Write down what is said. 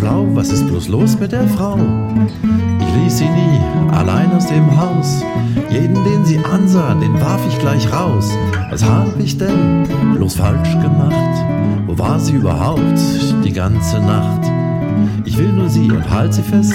Blau, was ist bloß los mit der Frau? Ich ließ sie nie allein aus dem Haus. Jeden, den sie ansah, den warf ich gleich raus. Was hab ich denn bloß falsch gemacht? Wo war sie überhaupt die ganze Nacht? Ich will nur sie und halt sie fest.